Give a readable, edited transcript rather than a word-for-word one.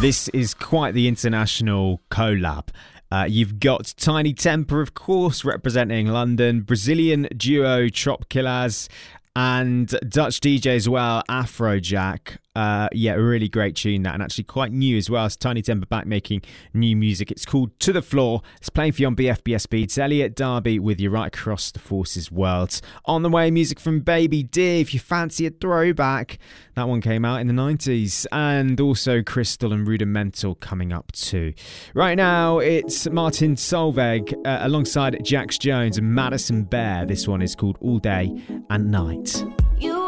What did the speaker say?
This is quite the international collab. You've got Tiny Temper, of course, representing London, Brazilian duo Trop Killers, and Dutch DJ as well, Afrojack. A really great tune that, and actually quite new as well. It's Tiny Temper back making new music. It's called To The Floor. It's playing for you on BFBS Beats. Elliot Darby with you right across the Forces world. On the way, music from Baby D, if you fancy a throwback. That one came out in the 90s. And also Crystal and Rudimental coming up too. Right now, it's Martin Solveig alongside Jax Jones and Madison Bear. This one is called All Day and Night.